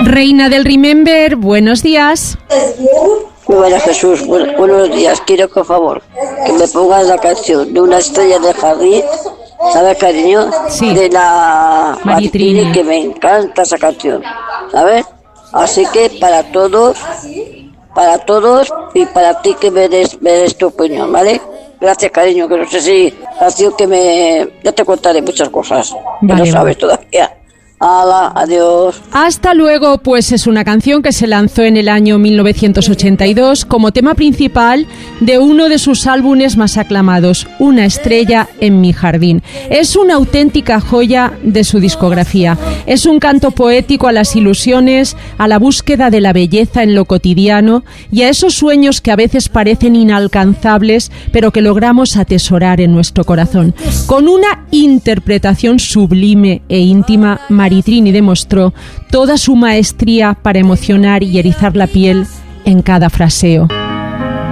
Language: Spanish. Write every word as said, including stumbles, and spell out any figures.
Reina del Remember, buenos días. Muy buenas, Jesús. Bu- buenos días. Quiero, por favor, que me pongas la canción de Una estrella del jardín, ¿sabes, cariño? Sí. De la Maritrini. Maritrini, que me encanta esa canción, ¿sabes? Así que para todos, para todos y para ti que me des, me des tu opinión, ¿vale? Gracias, cariño, que no sé si canción que me... Ya te contaré muchas cosas que Vale, no sabes todavía. Hala, adiós. Hasta luego, pues es una canción que se lanzó en el año mil novecientos ochenta y dos como tema principal de uno de sus álbumes más aclamados, Una estrella en mi jardín. Es una auténtica joya de su discografía. Es un canto poético a las ilusiones, a la búsqueda de la belleza en lo cotidiano y a esos sueños que a veces parecen inalcanzables, pero que logramos atesorar en nuestro corazón. Con una interpretación sublime e íntima, Maritrini demostró toda su maestría para emocionar y erizar la piel en cada fraseo.